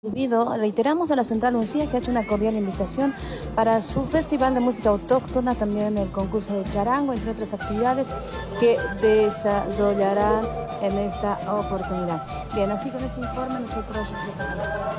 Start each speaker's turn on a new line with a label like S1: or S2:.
S1: Reiteramos a la Central Uncía que ha hecho una cordial invitación para su Festival de Música Autóctona, también el concurso de charango, entre otras actividades que desarrollarán en esta oportunidad. Bien, así con este informe nosotros retornamos.